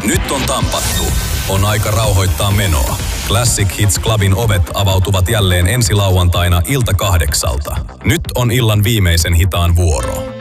Nyt on tampattu. On aika rauhoittaa menoa. Classic Hits Clubin ovet avautuvat jälleen ensi lauantaina ilta 8:00. Nyt on illan viimeisen hitaan vuoro.